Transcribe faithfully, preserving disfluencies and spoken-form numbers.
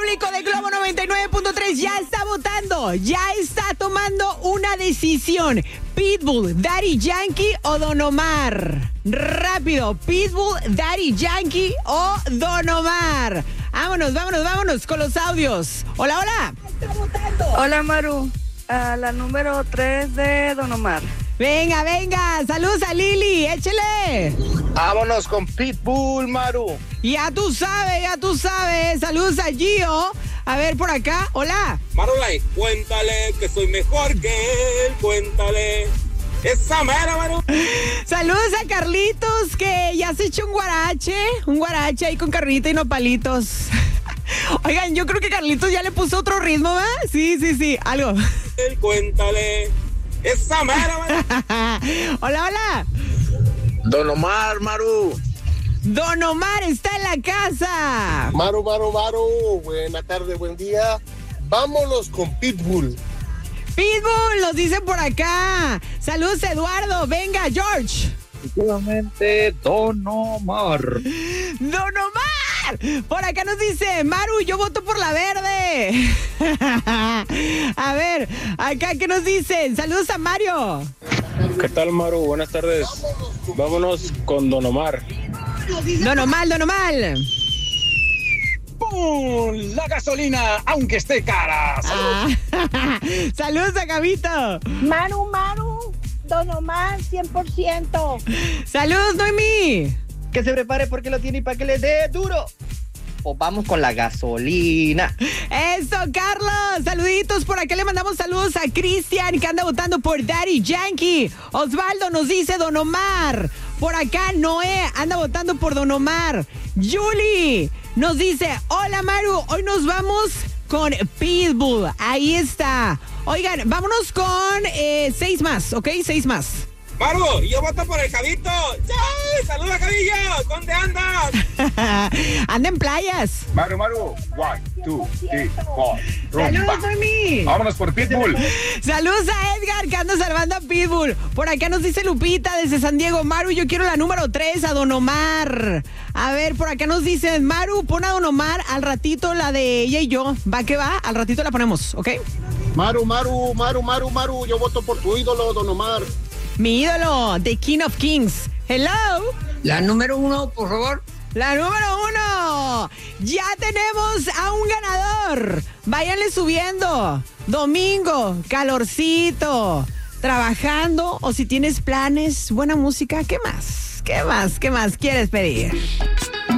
público de Globo noventa y nueve punto tres ya está votando, ya está tomando una decisión. Pitbull, Daddy Yankee o Don Omar. Rápido, Pitbull, Daddy Yankee o Don Omar. Vámonos, vámonos, vámonos con los audios. Hola, hola. Hola, Maru. A la número tres de Don Omar. Venga, venga. Saludos a Lili. Échele. Vámonos con Pitbull, Maru. Ya tú sabes, ya tú sabes. Saludos a Gio. A ver, por acá. Hola. Marulay, cuéntale que soy mejor que él. Cuéntale. Esa mera, Maru. Saludos a Carlitos, que ya se echó un guarache. Un guarache ahí con carnita y nopalitos. Oigan, yo creo que Carlitos ya le puso otro ritmo, ¿verdad? Sí, sí, sí, algo. Cuéntale. Esa mera, Maru. Hola, hola. Don Omar, Maru. Don Omar está en la casa. Maru, Maru, Maru. Buena tarde, buen día. Vámonos con Pitbull. Pitbull, nos dicen por acá. Saludos, Eduardo. Venga, George. Efectivamente, Don Omar. Don Omar. Por acá nos dice, Maru, yo voto por la verde. A ver, acá, ¿qué nos dicen? Saludos a Mario. ¿Qué tal, Maru? Buenas tardes. Vámonos con Don Omar. Don Omar, Don Omar. ¡Pum! La gasolina, aunque esté cara. ¡Saludos! Ah. Saludos a Gabito. Maru, Maru, Don Omar, cien por ciento. Saludos, Noemí. Que se prepare porque lo tiene y para que le dé duro. O vamos con la gasolina. Eso, Carlos. Saluditos. Por acá le mandamos saludos a Cristian, que anda votando por Daddy Yankee. Osvaldo nos dice Don Omar. Por acá Noé anda votando por Don Omar. Julie nos dice, hola Maru, hoy nos vamos con Pitbull. Ahí está. Oigan, vámonos con eh, seis más, ¿ok? Seis más. Maru, yo voto por el Javito. ¡Sí! ¡Saluda, Javillo! ¿Dónde andas? Anda en playas. Maru, Maru. One, two, three, four. Saludos a mí. Vámonos por Pitbull. Saludos a Edgar, que anda salvando a Pitbull. Por acá nos dice Lupita desde San Diego. Maru, yo quiero la número tres, a Don Omar. A ver, por acá nos dicen, Maru, pon a Don Omar al ratito la de ella y yo. Va que va, al ratito la ponemos, ¿ok? Maru, Maru, Maru, Maru, Maru. Yo voto por tu ídolo, Don Omar. Mi ídolo, The King of Kings. Hello. La número uno, por favor. La número uno. Ya tenemos a un ganador. Váyanle subiendo. Domingo, calorcito, trabajando o si tienes planes, buena música. ¿Qué más? ¿Qué más? ¿Qué más quieres pedir?